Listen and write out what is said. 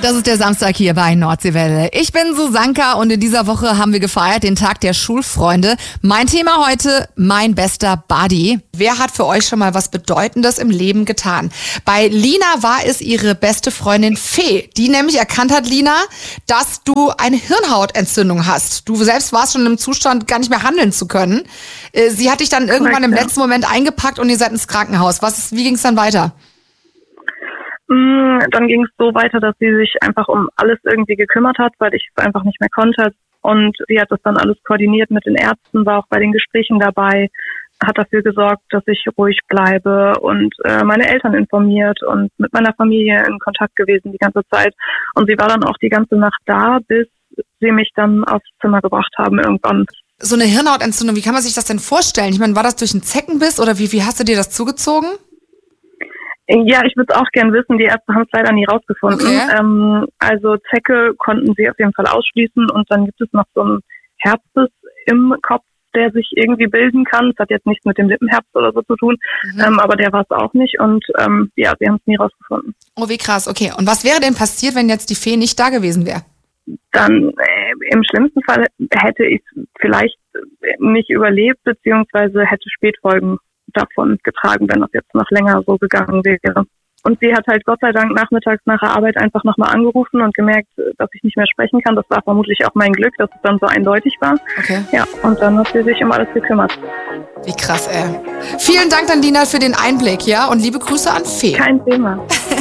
Das ist der Samstag hier bei Nordseewelle. Ich bin Susanka und in dieser Woche haben wir gefeiert den Tag der Schulfreunde. Mein Thema heute, mein bester Buddy. Wer hat für euch schon mal was Bedeutendes im Leben getan? Bei Lina war es ihre beste Freundin Fee, die nämlich erkannt hat, Lina, dass du eine Hirnhautentzündung hast. Du selbst warst schon im Zustand, gar nicht mehr handeln zu können. Sie hat dich dann irgendwann im letzten Moment eingepackt und ihr seid ins Krankenhaus. Wie ging es dann weiter? Dann ging es so weiter, dass sie sich einfach um alles irgendwie gekümmert hat, weil ich es einfach nicht mehr konnte. Und sie hat das dann alles koordiniert mit den Ärzten, war auch bei den Gesprächen dabei, hat dafür gesorgt, dass ich ruhig bleibe und meine Eltern informiert und mit meiner Familie in Kontakt gewesen die ganze Zeit. Und sie war dann auch die ganze Nacht da, bis sie mich dann aufs Zimmer gebracht haben irgendwann. So eine Hirnhautentzündung, wie kann man sich das denn vorstellen? Ich meine, war das durch einen Zeckenbiss oder wie hast du dir das zugezogen? Ja, ich würde es auch gern wissen. Die Ärzte haben es leider nie rausgefunden. Okay. Also Zecke konnten sie auf jeden Fall ausschließen und dann gibt es noch so einen Herpes im Kopf, der sich irgendwie bilden kann. Das hat jetzt nichts mit dem Lippenherpes oder so zu tun, aber der war es auch nicht und ja, sie haben es nie rausgefunden. Oh, wie krass. Okay, und was wäre denn passiert, wenn jetzt die Fee nicht da gewesen wäre? Dann im schlimmsten Fall hätte ich vielleicht nicht überlebt, beziehungsweise hätte Spätfolgen davon getragen, wenn das jetzt noch länger so gegangen wäre. Und sie hat halt Gott sei Dank nachmittags nach der Arbeit einfach nochmal angerufen und gemerkt, dass ich nicht mehr sprechen kann. Das war vermutlich auch mein Glück, dass es dann so eindeutig war. Okay. Ja, und dann hat sie sich um alles gekümmert. Wie krass, ey. Vielen Dank dann, Lina, für den Einblick, ja? Und liebe Grüße an Fee. Kein Thema.